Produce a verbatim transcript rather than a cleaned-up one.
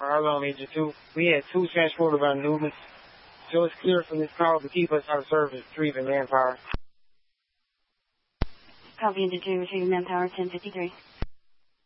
Arlo, Major two. We had two transported by Newman. So it's clear from this call to keep us out of service, retrieving manpower. Copy into two, retrieving manpower, ten fifty-three.